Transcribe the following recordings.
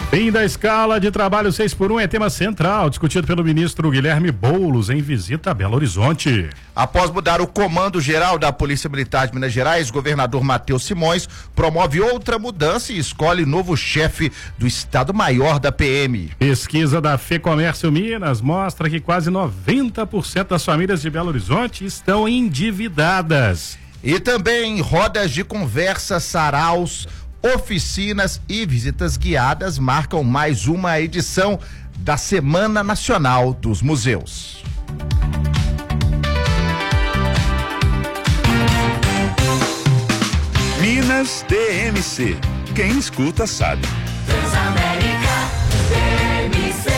Fim da escala de trabalho 6x1 é tema central, discutido pelo ministro Guilherme Boulos em visita a Belo Horizonte. Após mudar o comando-geral da Polícia Militar de Minas Gerais, governador Matheus Simões promove outra mudança e escolhe novo chefe do Estado-Maior da PM. Pesquisa da FEComércio Minas mostra que quase 90% das famílias de Belo Horizonte estão endividadas. E também rodas de conversa, saraus, oficinas e visitas guiadas marcam mais uma edição da Semana Nacional dos Museus. Minas DMC. Quem escuta sabe. Transamérica DMC.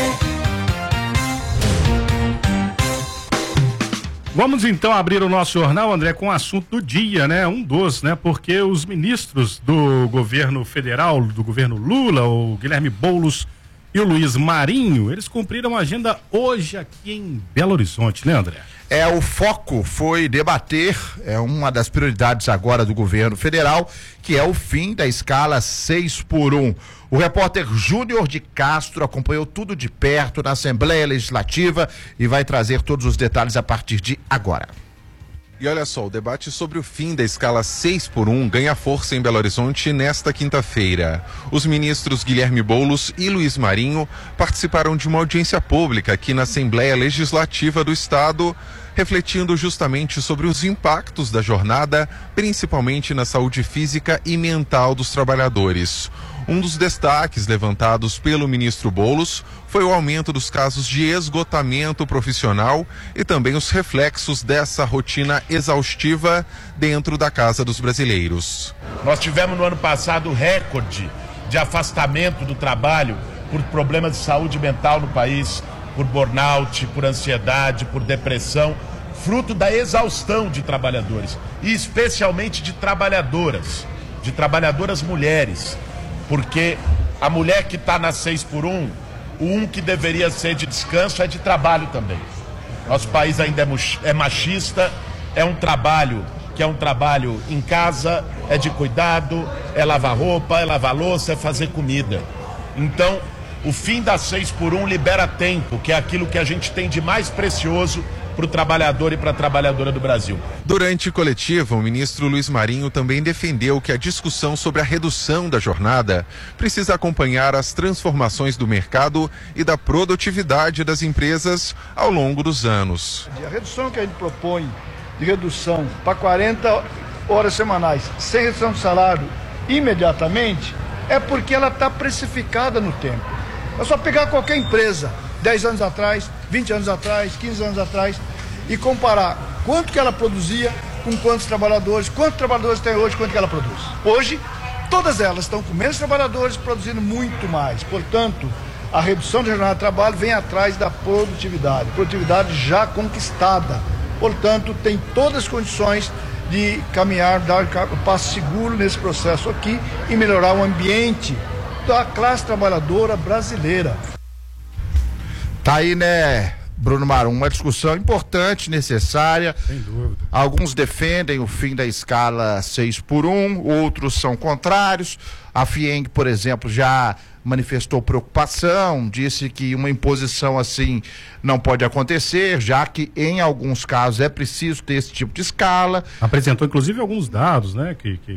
Vamos então abrir o nosso jornal, André, com o assunto do dia, né? Um dos, né? Porque os ministros do governo federal, do governo Lula, o Guilherme Boulos e o Luiz Marinho, eles cumpriram a agenda hoje aqui em Belo Horizonte, né, André? O foco foi debater, uma das prioridades agora do governo federal, que é o fim da escala 6x1. O repórter Júnior de Castro acompanhou tudo de perto na Assembleia Legislativa e vai trazer todos os detalhes a partir de agora. E olha só, o debate sobre o fim da escala 6x1 ganha força em Belo Horizonte nesta quinta-feira. Os ministros Guilherme Boulos e Luiz Marinho participaram de uma audiência pública aqui na Assembleia Legislativa do Estado, refletindo justamente sobre os impactos da jornada, principalmente na saúde física e mental dos trabalhadores. Um dos destaques levantados pelo ministro Boulos foi o aumento dos casos de esgotamento profissional e também os reflexos dessa rotina exaustiva dentro da casa dos brasileiros. Nós tivemos no ano passado recorde de afastamento do trabalho por problemas de saúde mental no país, por burnout, por ansiedade, por depressão, fruto da exaustão de trabalhadores e especialmente de trabalhadoras mulheres. Porque a mulher que está na 6x1, o que deveria ser de descanso é de trabalho também. Nosso país ainda é machista, é um trabalho que é um trabalho em casa, é de cuidado, é lavar roupa, é lavar louça, é fazer comida. Então, o fim da 6x1 libera tempo, que é aquilo que a gente tem de mais precioso para o trabalhador e para a trabalhadora do Brasil. Durante a coletiva, o ministro Luiz Marinho também defendeu que a discussão sobre a redução da jornada precisa acompanhar as transformações do mercado e da produtividade das empresas ao longo dos anos. A redução que a gente propõe de redução para 40 horas semanais, sem redução de salário imediatamente, é porque ela está precificada no tempo. É só pegar qualquer empresa, 10 anos atrás, 20 anos atrás, 15 anos atrás, e comparar quanto que ela produzia com quantos trabalhadores tem hoje, quanto que ela produz. Hoje, todas elas estão com menos trabalhadores produzindo muito mais. Portanto, a redução da jornada de trabalho vem atrás da produtividade já conquistada. Portanto, tem todas as condições de caminhar, dar um passo seguro nesse processo aqui e melhorar o ambiente da classe trabalhadora brasileira. Tá aí, né, Bruno Marum, uma discussão importante, necessária. Sem dúvida. Alguns defendem o fim da escala 6x1, outros são contrários. A FIENG, por exemplo, já manifestou preocupação, disse que uma imposição assim não pode acontecer, já que em alguns casos é preciso ter esse tipo de escala. Apresentou inclusive alguns dados, né,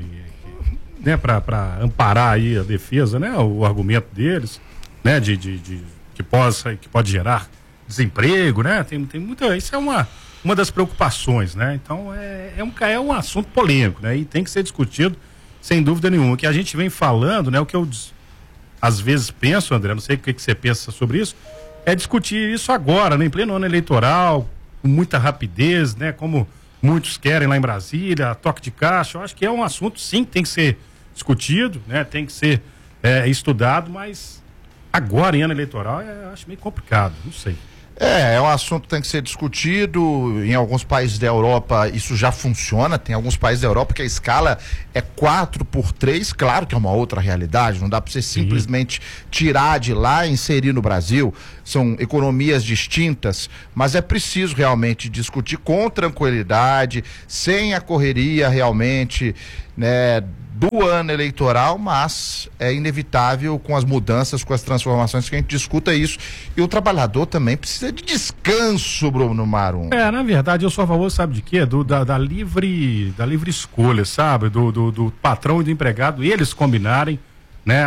né, para amparar aí a defesa, né, o argumento deles, né, que pode gerar desemprego, né? Tem muita, isso é uma das preocupações, né? Então é um assunto polêmico, né? E tem que ser discutido sem dúvida nenhuma. O que a gente vem falando, né? O que eu às vezes penso, André, não sei o que você pensa sobre isso, é discutir isso agora, né? Em pleno ano eleitoral, com muita rapidez, né? Como muitos querem lá em Brasília, toque de caixa. Eu acho que é um assunto, sim, que tem que ser discutido, né? Tem que ser estudado, mas agora em ano eleitoral eu acho meio complicado, não sei. É um assunto que tem que ser discutido. Em alguns países da Europa isso já funciona. Tem alguns países da Europa que a escala é 4x3. Claro que é uma outra realidade, não dá para você simplesmente tirar de lá e inserir no Brasil. São economias distintas, mas é preciso realmente discutir com tranquilidade, sem a correria realmente, né, do ano eleitoral, mas é inevitável com as mudanças, com as transformações que a gente discuta isso. E o trabalhador também precisa de descanso, Bruno Marum. Na verdade, eu sou a favor, sabe de quê? Da livre escolha, sabe? Do patrão e do empregado, eles combinarem, né?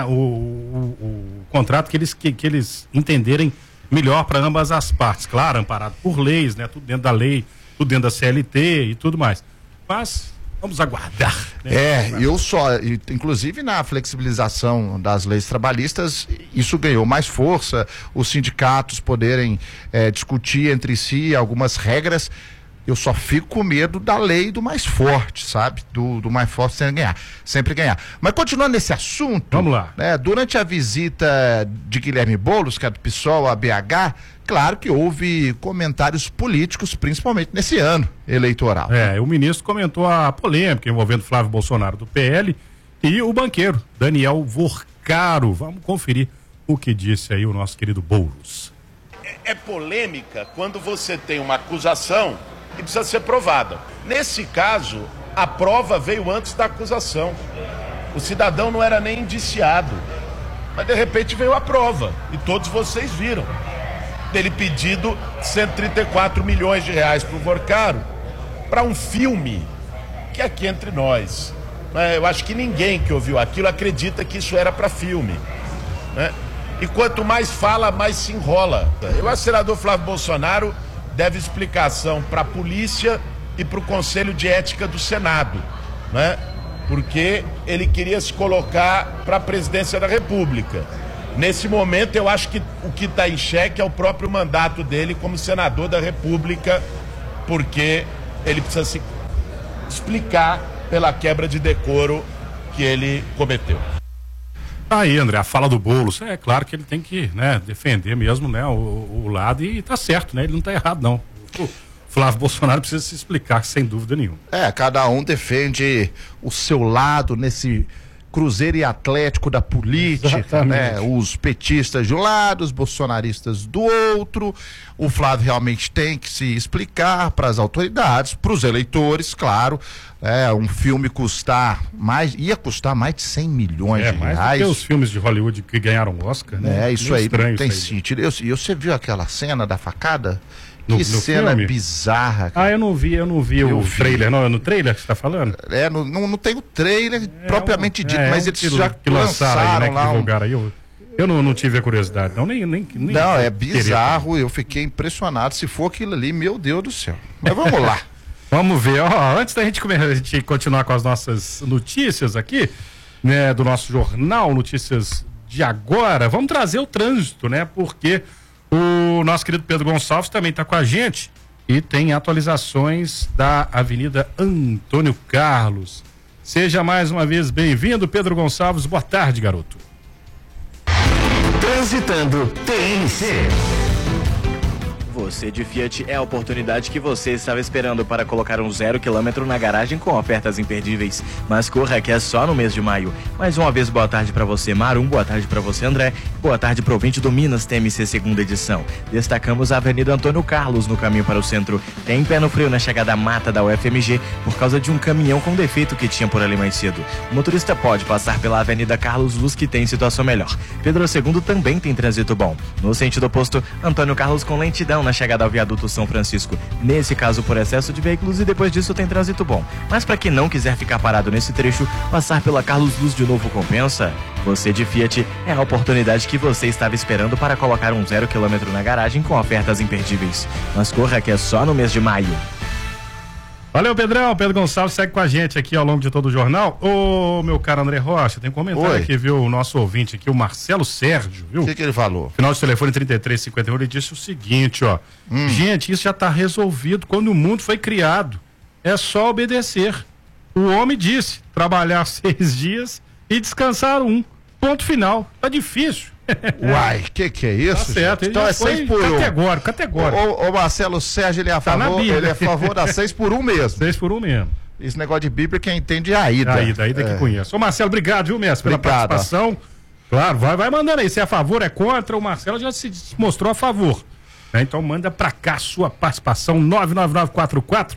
O contrato que eles entenderem melhor para ambas as partes. Claro, amparado por leis, né? Tudo dentro da lei, tudo dentro da CLT e tudo mais. Mas vamos aguardar. Né? Inclusive na flexibilização das leis trabalhistas, isso ganhou mais força, os sindicatos poderem discutir entre si algumas regras. Eu só fico com medo da lei do mais forte, sabe? Do mais forte sempre ganhar. Mas continuando nesse assunto, vamos lá. Né? Durante a visita de Guilherme Boulos, que é do PSOL, a BH, claro que houve comentários políticos, principalmente nesse ano eleitoral. O ministro comentou a polêmica envolvendo Flávio Bolsonaro do PL e o banqueiro Daniel Vorcaro. Vamos conferir o que disse aí o nosso querido Boulos. É polêmica quando você tem uma acusação e precisa ser provada. Nesse caso, a prova veio antes da acusação. O cidadão não era nem indiciado, mas de repente veio a prova e todos vocês viram. Dele pedido 134 milhões de reais para o Vorcaro para um filme que aqui entre nós, né, eu acho que ninguém que ouviu aquilo acredita que isso era para filme, né? E quanto mais fala, mais se enrola. Eu acho que o senador Flávio Bolsonaro deve explicação para a polícia e para o Conselho de Ética do Senado, né? Porque ele queria se colocar para a presidência da República. Nesse momento, eu acho que o que está em xeque é o próprio mandato dele como senador da República, porque ele precisa se explicar pela quebra de decoro que ele cometeu. Aí, André, a fala do Boulos, é claro que ele tem que, né, defender mesmo, né, o lado, e tá certo, né, ele não tá errado, não. O Flávio Bolsonaro precisa se explicar, sem dúvida nenhuma. Cada um defende o seu lado nesse Cruzeiro e Atlético da política, né? Os petistas de um lado, os bolsonaristas do outro. O Flávio realmente tem que se explicar para as autoridades, para os eleitores, claro. Um filme ia custar mais de 100 milhões de reais. Mais do que os filmes de Hollywood que ganharam Oscar, né? Isso aí não tem sentido. E você viu aquela cena da facada? Que cena filme? Bizarra. Eu não vi o trailer. Não, é no trailer que você está falando? Não tem o trailer propriamente dito, mas eles já lançaram aí, né, lá. Que divulgaram aí. Eu não tive a curiosidade, não, nem não, é bizarro, eu fiquei impressionado. Se for aquilo ali, meu Deus do céu. Mas vamos lá. Vamos ver, antes da gente continuar com as nossas notícias aqui, né, do nosso jornal, notícias de agora, vamos trazer o trânsito, né, porque o nosso querido Pedro Gonçalves também está com a gente e tem atualizações da Avenida Antônio Carlos. Seja mais uma vez bem-vindo, Pedro Gonçalves, boa tarde, garoto. Transitando TNC. Você de Fiat é a oportunidade que você estava esperando para colocar um 0 km na garagem com ofertas imperdíveis. Mas corra que é só no mês de maio. Mais uma vez, boa tarde para você, Marum, boa tarde para você, André, boa tarde para o ouvinte do Minas TMC segunda edição. Destacamos a Avenida Antônio Carlos no caminho para o centro. Tem pé no freio na chegada à mata da UFMG por causa de um caminhão com defeito que tinha por ali mais cedo. O motorista pode passar pela Avenida Carlos Luz, que tem situação melhor. Pedro II também tem trânsito bom. No sentido oposto, Antônio Carlos com lentidão na chegada ao viaduto São Francisco, nesse caso por excesso de veículos, e depois disso tem trânsito bom. Mas para quem não quiser ficar parado nesse trecho, passar pela Carlos Luz de novo compensa. Você de Fiat é a oportunidade que você estava esperando para colocar um 0 km na garagem com ofertas imperdíveis. Mas corra que é só no mês de maio. Valeu, Pedrão. Pedro Gonçalves segue com a gente aqui ao longo de todo o jornal. Ô, meu caro André Rocha, tem um comentário aqui, viu? O nosso ouvinte aqui, o Marcelo Sérgio, viu? O que ele falou? Final de telefone 3351, ele disse o seguinte, ó. Gente, isso já está resolvido quando o mundo foi criado. É só obedecer. O homem disse trabalhar 6 dias e descansar 1. Ponto final. Tá difícil. Uai, que é isso? Tá certo. Então é 6 por 1. Categórico. O Marcelo Sérgio, ele é a favor da 6 por 1 mesmo. 6 por 1 mesmo. Esse negócio de Bíblia, quem entende é a Ida. A Ida que conhece. Ô Marcelo, obrigado, viu, mestre, pela participação. Claro, vai mandando aí, se é a favor, é contra, o Marcelo já se mostrou a favor. Então manda pra cá a sua participação, 99944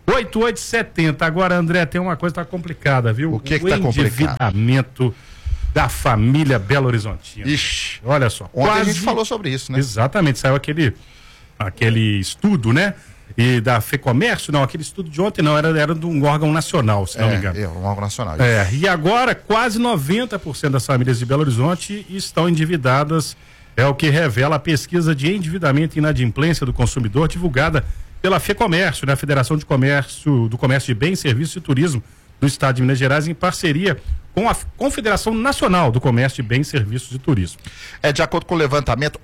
8870. Agora, André, tem uma coisa que tá complicada, viu? O que tá complicado? O endividamento da família Belo Horizontina. Ixi. Olha só. Ontem a gente falou sobre isso, né? Exatamente, saiu aquele estudo, né? E da FEComércio, não, aquele estudo de ontem não, era de um órgão nacional, se não me engano. Um órgão nacional. E agora quase 90% das famílias de Belo Horizonte estão endividadas, é o que revela a pesquisa de endividamento e inadimplência do consumidor divulgada pela FEComércio, né? Federação do Comércio de Bens, Serviços e Turismo do Estado de Minas Gerais, em parceria com a Confederação Nacional do Comércio de Bens, Serviços e Turismo. De acordo com o levantamento,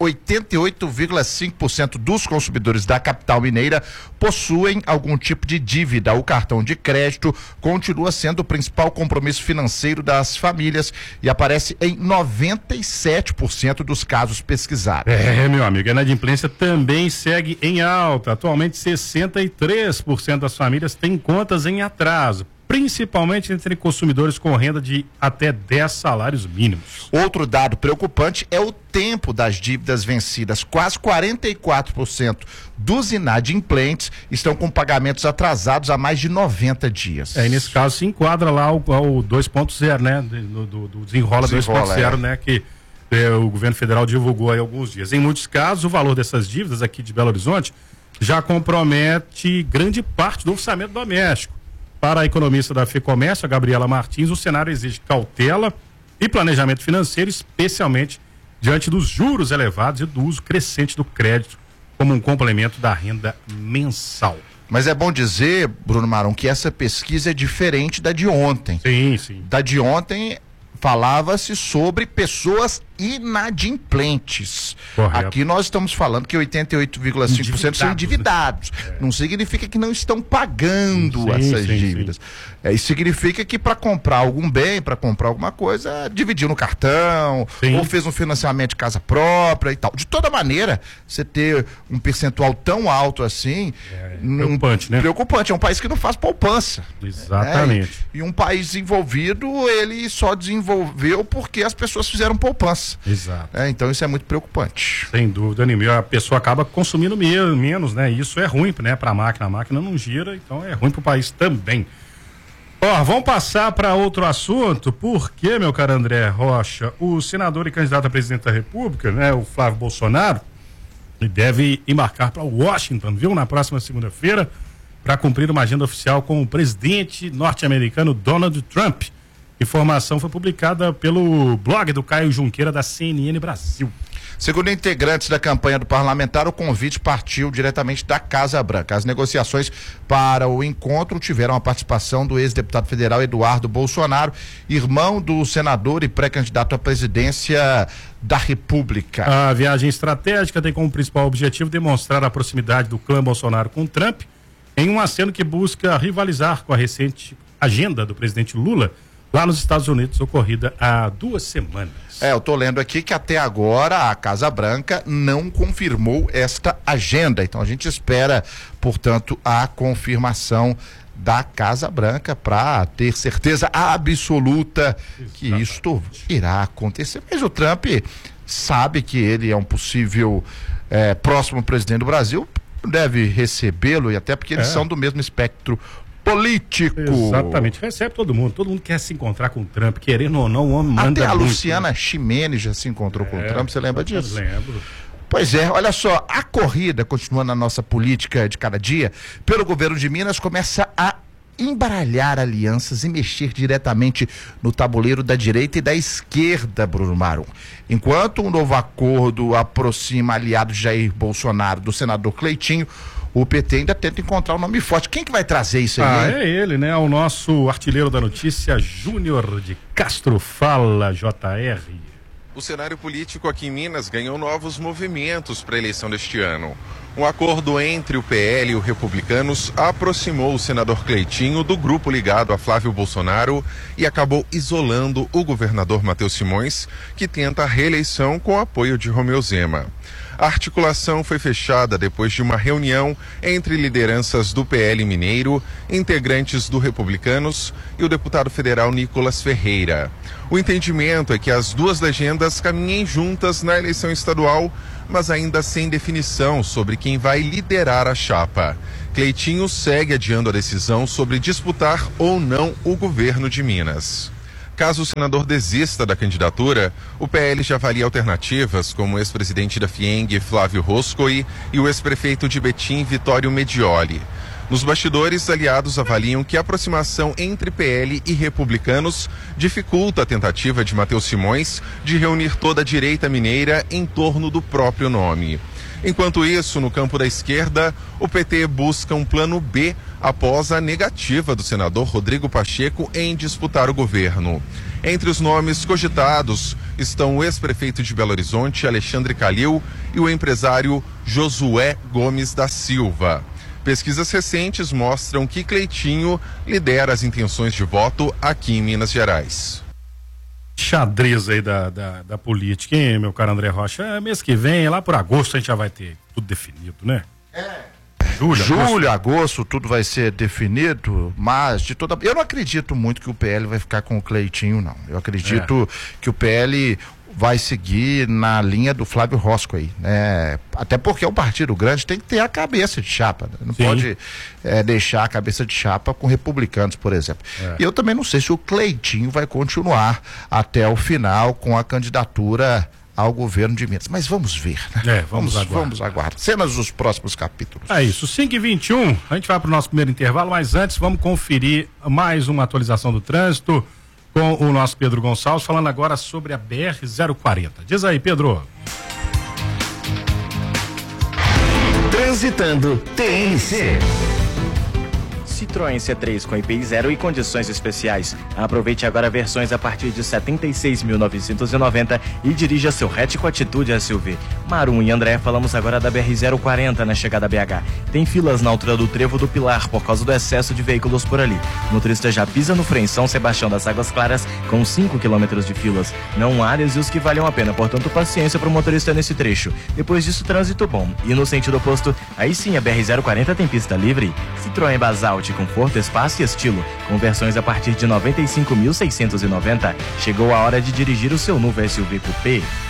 88,5% dos consumidores da capital mineira possuem algum tipo de dívida. O cartão de crédito continua sendo o principal compromisso financeiro das famílias e aparece em 97% dos casos pesquisados. Meu amigo, a inadimplência também segue em alta. Atualmente, 63% das famílias têm contas em atraso, principalmente entre consumidores com renda de até 10 salários mínimos. Outro dado preocupante é o tempo das dívidas vencidas. Quase 44% dos inadimplentes estão com pagamentos atrasados há mais de 90 dias. E nesse caso se enquadra lá o 2.0, né? Do Desenrola 2.0, né? Que o governo federal divulgou aí há alguns dias. Em muitos casos, o valor dessas dívidas aqui de Belo Horizonte já compromete grande parte do orçamento doméstico. Para a economista da FEComércio, a Gabriela Martins, o cenário exige cautela e planejamento financeiro, especialmente diante dos juros elevados e do uso crescente do crédito como um complemento da renda mensal. Mas é bom dizer, Bruno Marão, que essa pesquisa é diferente da de ontem. Sim. Da de ontem falava-se sobre pessoas inadimplentes. Correto. Aqui nós estamos falando que 88,5% são endividados. Né? Não significa que não estão pagando essas dívidas. Isso significa que para comprar algum bem, para comprar alguma coisa, dividiu no cartão, ou fez um financiamento de casa própria e tal. De toda maneira, você ter um percentual tão alto assim... preocupante, né? Preocupante. É um país que não faz poupança. Exatamente. E um país desenvolvido, ele só desenvolveu porque as pessoas fizeram poupança. Exato. Então isso é muito preocupante. Sem dúvida nenhuma. A pessoa acaba consumindo menos, né? Isso é ruim, né? Para a máquina não gira, então é ruim para o país também. Vamos passar para outro assunto, porque, meu caro André Rocha, o senador e candidato a presidente da República, né? O Flávio Bolsonaro, ele deve embarcar para Washington, viu? Na próxima segunda-feira, para cumprir uma agenda oficial com o presidente norte-americano Donald Trump. Informação foi publicada pelo blog do Caio Junqueira, da CNN Brasil. Segundo integrantes da campanha do parlamentar, o convite partiu diretamente da Casa Branca. As negociações para o encontro tiveram a participação do ex-deputado federal Eduardo Bolsonaro, irmão do senador e pré-candidato à presidência da República. A viagem estratégica tem como principal objetivo demonstrar a proximidade do clã Bolsonaro com Trump, em um aceno que busca rivalizar com a recente agenda do presidente Lula lá nos Estados Unidos, ocorrida há 2 semanas. Eu tô lendo aqui que até agora a Casa Branca não confirmou esta agenda. Então a gente espera, portanto, a confirmação da Casa Branca para ter certeza absoluta que isto irá acontecer. Mas o Trump sabe que ele é um possível próximo presidente do Brasil, deve recebê-lo, e até porque eles são do mesmo espectro político. Exatamente, recebe todo mundo quer se encontrar com o Trump, querendo ou não, o homem manda. Até a muito, Luciana Gimenez já se encontrou com o Trump, você lembra disso? Lembro. Pois é, olha só, a corrida, continuando na nossa política de cada dia, pelo governo de Minas, começa a embaralhar alianças e mexer diretamente no tabuleiro da direita e da esquerda, Bruno Marum. Enquanto um novo acordo aproxima aliado de Jair Bolsonaro do senador Cleitinho, o PT ainda tenta encontrar um nome forte. Quem que vai trazer isso aí? É ele, né? O nosso artilheiro da notícia, Júnior de Castro. Fala, JR. O cenário político aqui em Minas ganhou novos movimentos para a eleição deste ano. Um acordo entre o PL e os Republicanos aproximou o senador Cleitinho do grupo ligado a Flávio Bolsonaro e acabou isolando o governador Matheus Simões, que tenta a reeleição com o apoio de Romeu Zema. A articulação foi fechada depois de uma reunião entre lideranças do PL Mineiro, integrantes do Republicanos e o deputado federal Nicolas Ferreira. O entendimento é que as duas legendas caminhem juntas na eleição estadual, mas ainda sem definição sobre quem vai liderar a chapa. Cleitinho segue adiando a decisão sobre disputar ou não o governo de Minas. Caso o senador desista da candidatura, o PL já avalia alternativas como o ex-presidente da FIENG, Flávio Roscoe, e o ex-prefeito de Betim, Vitório Medioli. Nos bastidores, aliados avaliam que a aproximação entre PL e republicanos dificulta a tentativa de Matheus Simões de reunir toda a direita mineira em torno do próprio nome. Enquanto isso, no campo da esquerda, o PT busca um plano B após a negativa do senador Rodrigo Pacheco em disputar o governo. Entre os nomes cogitados estão o ex-prefeito de Belo Horizonte, Alexandre Calil, e o empresário Josué Gomes da Silva. Pesquisas recentes mostram que Cleitinho lidera as intenções de voto aqui em Minas Gerais. Xadrez aí da política, hein, meu caro André Rocha? Mês que vem, lá por agosto, a gente já vai ter tudo definido, né? Julho, agosto, tudo vai ser definido, mas de toda... Eu não acredito muito que o PL vai ficar com o Cleitinho, não. Eu acredito que o PL vai seguir na linha do Flávio Roscoe, né? Até porque é um partido grande, tem que ter a cabeça de chapa, né? Não pode deixar a cabeça de chapa com republicanos, por exemplo. E eu também não sei se o Cleitinho vai continuar até o final com a candidatura ao governo de Minas, mas vamos ver, né? Vamos aguardar. Cenas dos próximos capítulos. É isso, 5h21, a gente vai para o nosso primeiro intervalo, mas antes vamos conferir mais uma atualização do trânsito com o nosso Pedro Gonçalves, falando agora sobre a BR-040. Diz aí, Pedro. Transitando TNC. Citroën C3 com IPI 0 e condições especiais. Aproveite agora versões a partir de 76.990 e dirija seu hatch com atitude SUV. Marum e André, falamos agora da BR-040 na chegada a BH. Tem filas na altura do Trevo do Pilar por causa do excesso de veículos por ali. O motorista já pisa no freio em São Sebastião das Águas Claras com 5 quilômetros de filas. Não há desvios que valham a pena, portanto paciência para o motorista nesse trecho. Depois disso, trânsito bom. E no sentido oposto, aí sim a BR-040 tem pista livre. Citroën Basalt, conforto, espaço e estilo, com versões a partir de 95.690. Chegou a hora de dirigir o seu novo SUV Coupé.